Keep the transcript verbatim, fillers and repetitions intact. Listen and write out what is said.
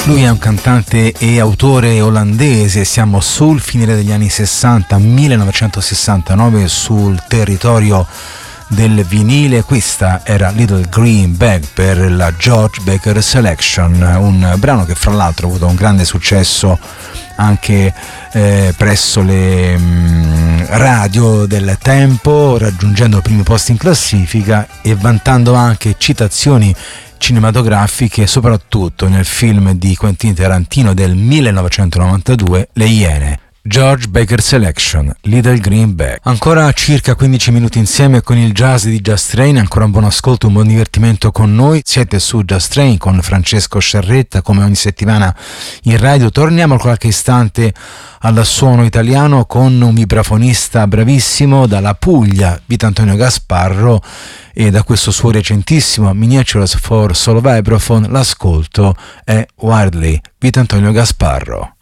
Lui è un cantante e autore olandese, siamo sul finire degli anni sessanta, millenovecentosessantanove, sul territorio del vinile. Questa era Little Green Bag per la George Baker Selection, un brano che fra l'altro ha avuto un grande successo anche eh, presso le mh, radio del tempo, raggiungendo i primi posti in classifica e vantando anche citazioni cinematografiche, soprattutto nel film di Quentin Tarantino del millenovecentonovantadue, Le Iene. George Baker Selection, Little Green Bag. Ancora circa quindici minuti insieme con il jazz di Just Train, ancora un buon ascolto, un buon divertimento con noi. Siete su Just Train con Francesco Sciarretta, come ogni settimana in radio. Torniamo qualche istante al suono italiano con un vibrafonista bravissimo dalla Puglia, Vitantonio Gasparro, e da questo suo recentissimo Miniatures for Solo Vibraphone l'ascolto è Wildly, Vitantonio Gasparro.